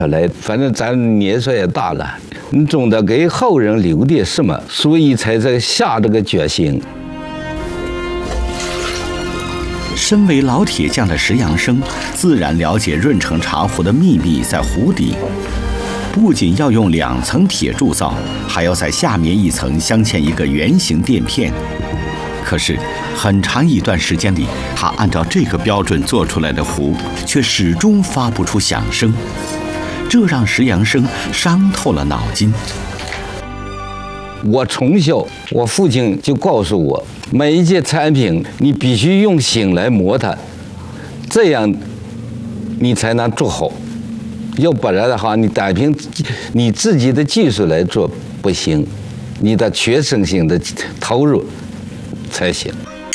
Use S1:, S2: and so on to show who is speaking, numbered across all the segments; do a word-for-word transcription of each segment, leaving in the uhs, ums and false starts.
S1: 来，反正咱年岁也大了，你总得给后人留点什么，所以才在下这个决心。
S2: 身为老铁匠的石阳生，自然了解润成茶壶的秘密在壶底。不仅要用两层铁铸造，还要在下面一层镶嵌一个圆形垫片。可是，很长一段时间里，他按照这个标准做出来的壶，却始终发不出响声。这让石阳生伤透了脑筋。
S1: 我从小，我父亲就告诉我，每一件产品你必须用心来磨它，这样你才能做好。要不然的话，你单凭你自己的技术来做不行，你的全身心的投入才行。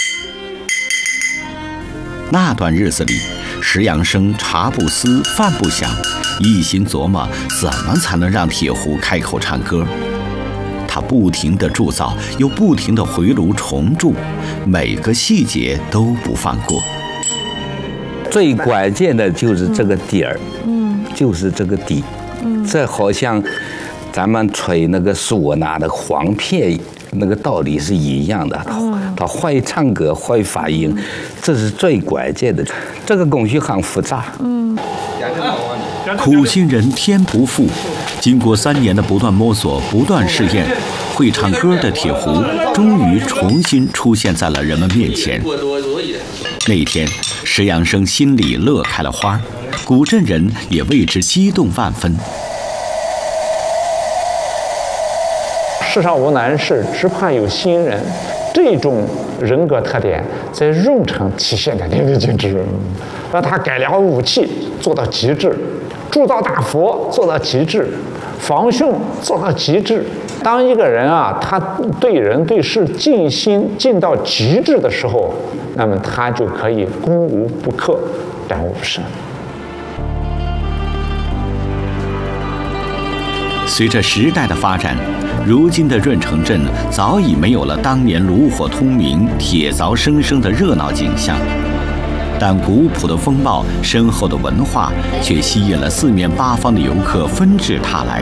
S2: 那段日子里，石阳生茶不思饭不想，一心琢磨怎么才能让铁壶开口唱歌。他不停地铸造，又不停地回炉重铸，每个细节都不放过。
S1: 最关键的就是这个底儿，嗯，就是这个底，嗯，这好像咱们吹那个唢呐的簧片那个道理是一样的。嗯，他会唱歌，会发音，这是最关键的。这个工序很复杂。嗯，
S2: 苦心人天不负。经过三年的不断摸索、不断试验，会唱歌的铁壶终于重新出现在了人们面前。那一天，石阳生心里乐开了花，古镇人也为之激动万分。
S3: 世上无难事，只怕有心人。这种人格特点在润成体现得淋漓尽致。让他改良武器做到极致，铸造大佛做到极致，防汛做到极致。当一个人啊，他对人对事尽心尽到极致的时候，那么他就可以攻无不克，战无不胜。
S2: 随着时代的发展，如今的润成镇早已没有了当年炉火通明、铁凿声声的热闹景象，但古朴的风貌、深厚的文化却吸引了四面八方的游客纷至沓来。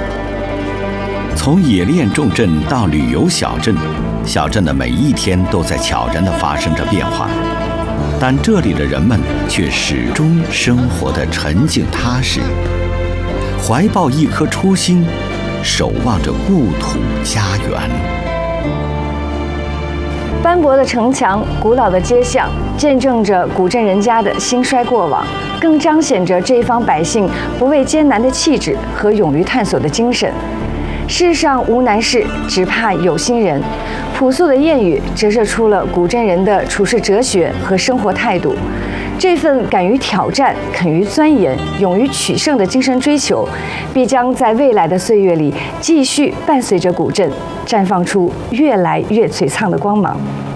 S2: 从冶炼重镇到旅游小镇，小镇的每一天都在悄然地发生着变化，但这里的人们却始终生活得沉静踏实，怀抱一颗初心，守望着故土家园。
S4: 斑驳的城墙、古老的街巷，见证着古镇人家的兴衰过往，更彰显着这一方百姓不畏艰难的气质和勇于探索的精神。世上无难事，只怕有心人。朴素的谚语折射出了古镇人的处世哲学和生活态度。这份敢于挑战、肯于钻研、勇于取胜的精神追求，必将在未来的岁月里继续伴随着古镇，绽放出越来越璀璨的光芒。